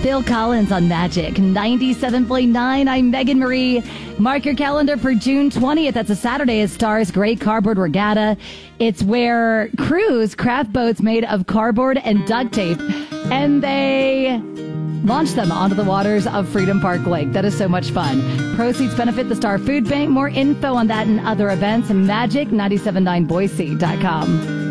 Phil Collins on Magic 97.9. I'm Megan Marie. Mark your calendar for June 20th. That's a Saturday at Stars Great Cardboard Regatta. It's where crews craft boats made of cardboard and duct tape, and they launch them onto the waters of Freedom Park Lake. That is so much fun. Proceeds benefit the Star Food Bank. More info on that and other events, magic979boise.com.